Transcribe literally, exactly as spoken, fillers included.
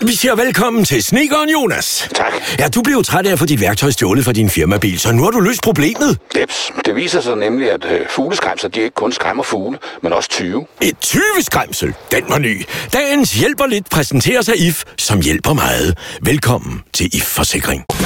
Vi siger velkommen til snedkeren Jonas. Tak. Ja, du blev træt af at få dit værktøj stjålet fra din firmabil, så nu har du løst problemet. Jeps. Det viser sig nemlig, at øh, fugleskræmser, de ikke kun skræmmer fugle, men også tyve. Et tyveskræmsel, den var ny. Dagens hjælper lidt præsenterer sig I F, som hjælper meget. Velkommen til I F Forsikring.